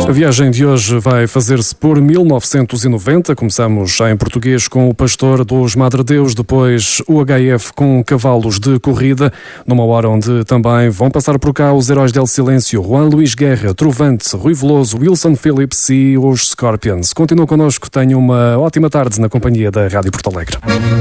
A viagem de hoje vai fazer-se por 1990. Começamos já em português com o Pastor dos Madre Deus, depois o HF com Cavalos de Corrida, numa hora onde também vão passar por cá os Heróis del Silêncio, Juan Luís Guerra, Trovante, Rui Veloso, Wilson Phillips e os Scorpions. Continua connosco, tenha uma ótima tarde na companhia da Rádio Porto Alegre.